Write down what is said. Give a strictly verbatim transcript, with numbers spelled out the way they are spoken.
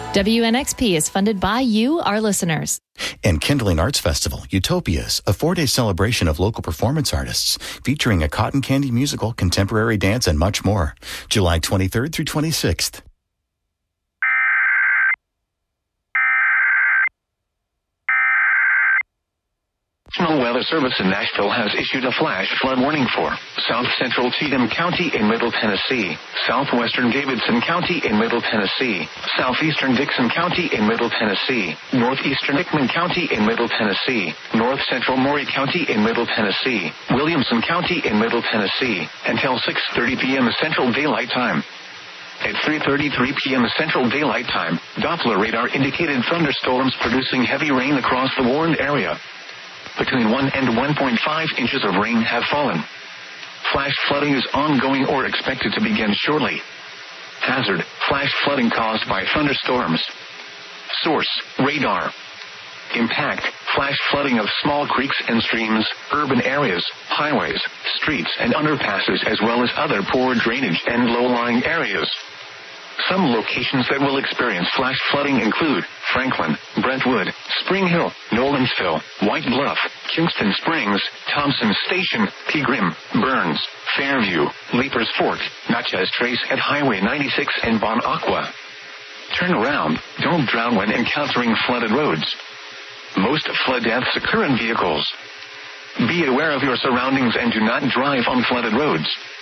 W N X P is funded by you, our listeners. And Kindling Arts Festival, Utopias, a four-day celebration of local performance artists, featuring a cotton candy musical, contemporary dance, and much more. July twenty-third through twenty-sixth. National Weather Service in Nashville has issued a flash flood warning for South Central Cheatham County in Middle Tennessee, Southwestern Davidson County in Middle Tennessee, Southeastern Dixon County in Middle Tennessee, Northeastern Hickman County in Middle Tennessee, North Central Maury County in Middle Tennessee, Williamson County in Middle Tennessee, until six thirty p.m. Central Daylight Time. At three thirty-three p.m. Central Daylight Time, Doppler radar indicated thunderstorms producing heavy rain across the warned area. Between one and one point five inches of rain have fallen. Flash flooding is ongoing or expected to begin shortly. Hazard: flash flooding caused by thunderstorms. Source: radar. Impact: flash flooding of small creeks and streams, urban areas, highways, streets and underpasses, as well as other poor drainage and low-lying areas. Some locations that will experience flash flooding include Franklin, Brentwood, Spring Hill, Nolensville, White Bluff, Kingston Springs, Thompson Station, Pegram, Burns, Fairview, Leapers Fort, Natchez Trace at Highway ninety-six, and Bon Aqua. Turn around. Don't drown when encountering flooded roads. Most flood deaths occur in vehicles. Be aware of your surroundings and do not drive on flooded roads.